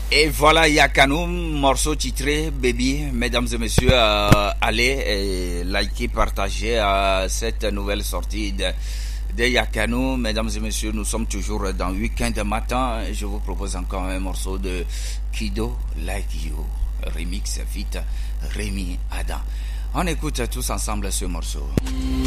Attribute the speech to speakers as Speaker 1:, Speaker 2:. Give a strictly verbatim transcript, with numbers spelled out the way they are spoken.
Speaker 1: Et voilà Yakano, morceau titré Baby. Mesdames et messieurs, euh, allez et likez, partagez euh, cette nouvelle sortie de, de Yakano. Mesdames et messieurs, nous sommes toujours dans Week-end matin. Je vous propose encore un morceau de Kido Like You, remix fit Rémi Adam. On écoute tous ensemble ce morceau.